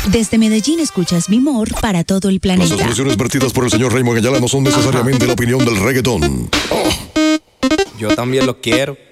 Desde Medellín escuchas Mi Mor para todo el planeta. Las expresiones vertidas por el señor Raymond Ayala no son necesariamente la opinión del reggaetón. Yo también lo quiero.